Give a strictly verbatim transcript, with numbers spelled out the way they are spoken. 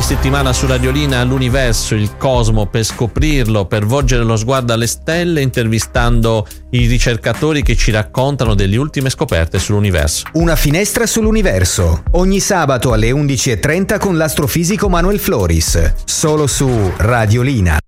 settimana su Radiolina l'universo, il cosmo, per scoprirlo, per volgere lo sguardo alle stelle, intervistando i ricercatori che ci raccontano delle ultime scoperte sull'universo. Una finestra sull'universo, ogni sabato alle undici e trenta con l'astrofisico Manuel Floris, solo su Radiolina.